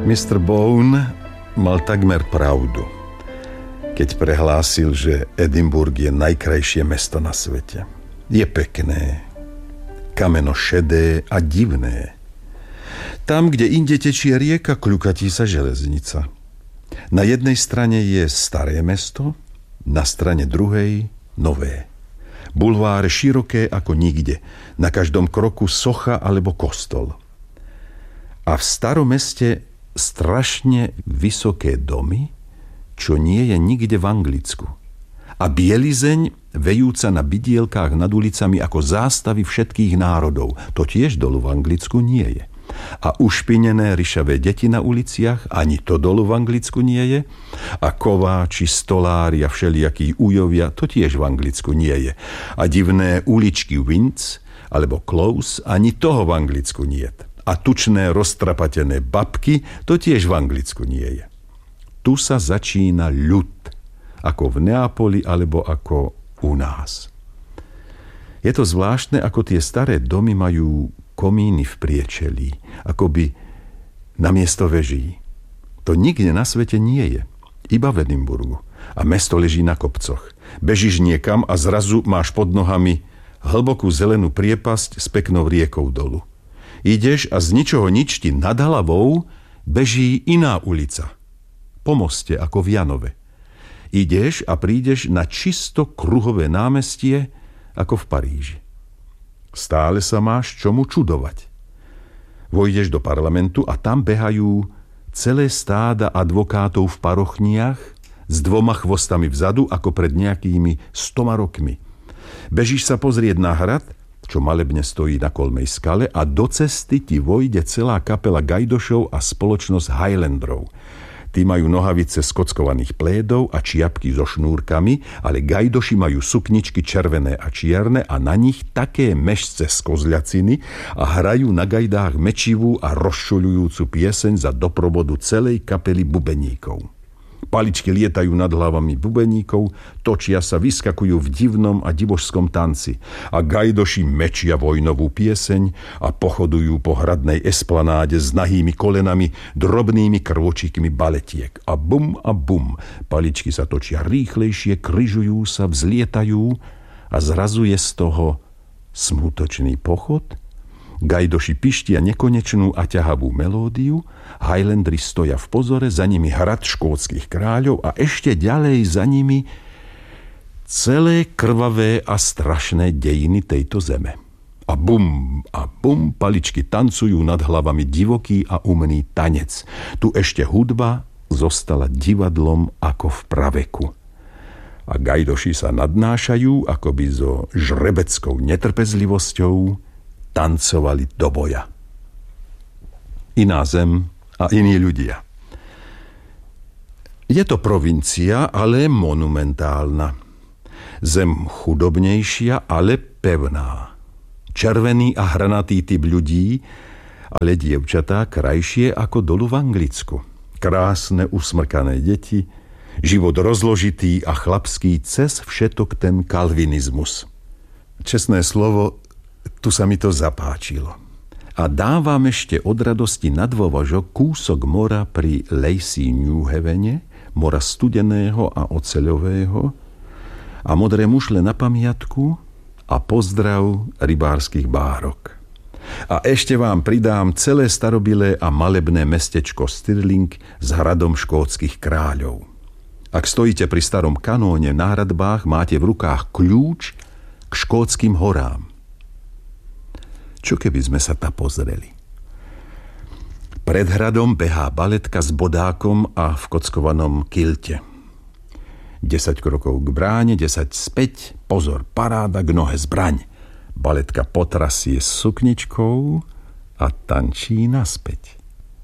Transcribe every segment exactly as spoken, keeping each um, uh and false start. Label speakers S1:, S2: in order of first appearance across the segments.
S1: mister Bone mal takmer pravdu, keď prehlásil, že Edinburgh je najkrajšie mesto na svete. Je pekné, kameno šedé a divné. Tam, kde inde tečie rieka, kľukatí sa železnica. Na jednej strane je staré mesto, na strane druhej nové. Bulváre široké ako nikde, na každom kroku socha alebo kostol. A v starom meste strašne vysoké domy, čo nie je nikde v Anglicku. A bielizeň vejúca na bidielkách nad ulicami ako zástavy všetkých národov. To tiež dolu v Anglicku nie je. A ušpinené ryšavé deti na uliciach, ani to dolu v Anglicku nie je. A kováči, stolári a všelijakí ujovia, to tiež v Anglicku nie je. A divné uličky Winds alebo Close, ani toho v Anglicku nie je. A tučné roztrapatené babky, to tiež v Anglicku nie je. Tu sa začína ľud, ako v Neapoli alebo ako u nás. Je to zvláštne, ako tie staré domy majú komíny v priečelí, akoby namiesto veží. To nikde na svete nie je, iba v Edinburgu. A mesto leží na kopcoch. Bežíš niekam a zrazu máš pod nohami hlbokú zelenú priepasť s peknou riekou dolu. Ideš a z ničoho nič ti nad hlavou beží iná ulica. Po moste, ako v Janove. Ideš a prídeš na čisto kruhové námestie, ako v Paríži. Stále sa máš čomu čudovať. Vojdeš do parlamentu a tam behajú celé stáda advokátov v parochniach s dvoma chvostami vzadu, ako pred nejakými stoma rokmi. Bežíš sa pozrieť na hrad, čo malebne stojí na kolmej skale, a do cesty ti vojde celá kapela gajdošov a spoločnosť Highlanderov. Tí majú nohavice z kockovaných plédov a čiapky so šnúrkami, ale gajdoši majú sukničky červené a čierne a na nich také mešce z kozľaciny a hrajú na gajdách mečivú a rozšuľujúcu pieseň za doprovodu celej kapely bubeníkov. Paličky lietajú nad hlavami bubeníkov, točia sa, vyskakujú v divnom a divožskom tanci a gajdoši mečia vojnovú pieseň a pochodujú po hradnej esplanáde s nahými kolenami, drobnými krvočíkmi baletiek. A bum a bum, paličky sa točia rýchlejšie, kryžujú sa, vzlietajú a zrazu je z toho smutočný pochod. Gajdoši pištia nekonečnú a ťahavú melódiu, Highlanderi stoja v pozore, za nimi hrad škótskych kráľov a ešte ďalej za nimi celé krvavé a strašné dejiny tejto zeme. A bum, a bum, paličky tancujú nad hlavami divoký a umný tanec. Tu ešte hudba zostala divadlom ako v praveku. A gajdoši sa nadnášajú, akoby so žrebeckou netrpezlivosťou tancovali do boja. Iná zem a iní ľudia. Je to provincia, ale monumentálna. Zem chudobnejšia, ale pevná. Červený a hranatý typ ľudí, ale dievčatá krajšie ako dolu v Anglicku. Krásne usmrkané deti, život rozložitý a chlapský cez všetok ten kalvinizmus. Čestné slovo, tu sa mi to zapáčilo. A dávam ešte od radosti na dôvažok kúsok mora pri Lacey New Havene, mora studeného a oceľového, a modré mušle na pamiatku a pozdrav rybárskych bárok. A ešte vám pridám celé starobilé a malebné mestečko Stirling s hradom škótskych kráľov. Ak stojíte pri starom kanóne na hradbách, máte v rukách kľúč k škótskym horám. Čo keby sme sa tam pozreli? Pred hradom behá baletka s bodákom a v kockovanom kilte. desať krokov k bráne, desať späť, pozor, paráda, k nohe zbraň. Baletka potrasie s sukničkou a tančí naspäť.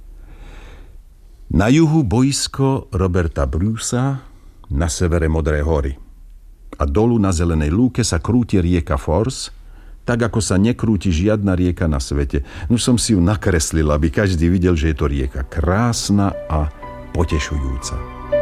S1: Na juhu boisko Roberta Brucea, na severe Modré hory. A dolu na zelenej lúke sa krúti rieka Forth, tak ako sa nekrúti žiadna rieka na svete. No som si ju nakreslil, aby každý videl, že je to rieka krásna a potešujúca.